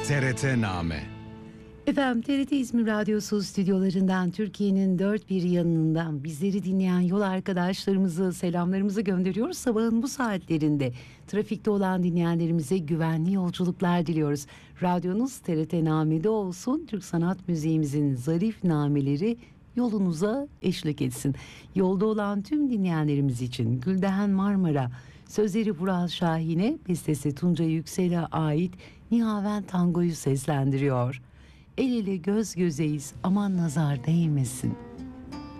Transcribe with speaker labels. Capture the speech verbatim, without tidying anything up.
Speaker 1: T R T Name.
Speaker 2: Efendim T R T İzmir Radyosu stüdyolarından Türkiye'nin dört bir yanından bizleri dinleyen yol arkadaşlarımızı, selamlarımızı gönderiyoruz. Sabahın bu saatlerinde trafikte olan dinleyenlerimize güvenli yolculuklar diliyoruz. Radyonuz T R T Name'de olsun. Türk Sanat Müziğimizin zarif nameleri yolunuza eşlik etsin. Yolda olan tüm dinleyenlerimiz için Gülden Marmara, sözleri Vural Şahin'e, bestesi Tunca Yüksel'e ait Nihaven Tango'yu seslendiriyor. El ele göz gözeyiz, aman nazar değmesin.